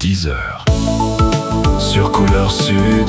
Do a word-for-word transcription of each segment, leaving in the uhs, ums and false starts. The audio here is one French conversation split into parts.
dix heures sur Couleur Sud.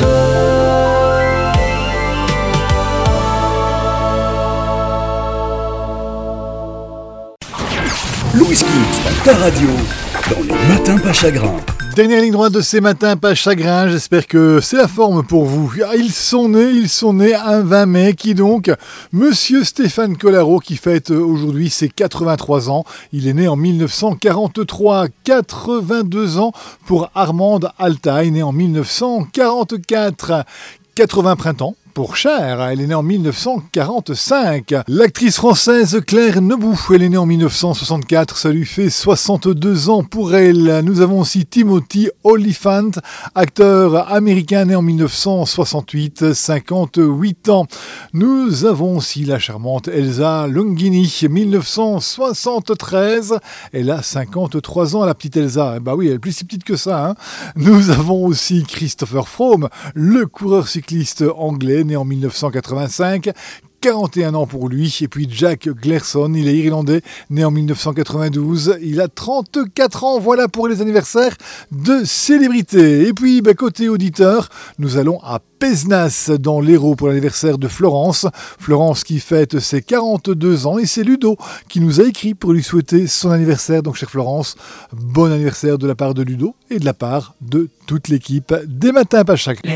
Louis Kix, ta radio, dans les matins pas chagrins. Dernière ligne droite de ces matins pas chagrin, j'espère que c'est la forme pour vous. Ils sont nés, ils sont nés un vingt mai, qui donc Monsieur Stéphane Collaro, qui fête aujourd'hui ses quatre-vingt-trois ans. Il est né en dix-neuf cent quarante-trois, quatre-vingt-deux ans pour Armande Altaï, né en dix-neuf cent quarante-quatre. quatre-vingts printemps pour Cher, elle est née en dix-neuf cent quarante-cinq. L'actrice française Claire Nebout, elle est née en dix-neuf cent soixante-quatre, ça lui fait soixante-deux ans pour elle. Nous avons aussi Timothy Olyphant, acteur américain né en dix-neuf cent soixante-huit, cinquante-huit ans. Nous avons aussi la charmante Elsa Longhini, dix-neuf cent soixante-treize, elle a cinquante-trois ans, la petite Elsa. Bah oui, elle est plus si petite que ça, hein. Nous avons aussi Christopher Froome, le coureur cycliste anglais, né en dix-neuf cent quatre-vingt-cinq, quarante et un ans pour lui. Et puis Jack Gleason, il est irlandais, né en dix-neuf cent quatre-vingt-douze, il a trente-quatre ans. Voilà pour les anniversaires de célébrités. Et puis bah, côté auditeur, nous allons à Pézenas dans l'Hérault pour l'anniversaire de Florence. Florence qui fête ses quarante-deux ans, et c'est Ludo qui nous a écrit pour lui souhaiter son anniversaire. Donc chère Florence, bon anniversaire de la part de Ludo et de la part de toute l'équipe des Matins pas chagrin.